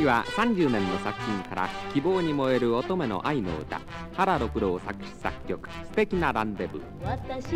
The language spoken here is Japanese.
組は30年の作品から希望に燃える乙女の愛の歌、原六郎作詞作曲、素敵なランデブー。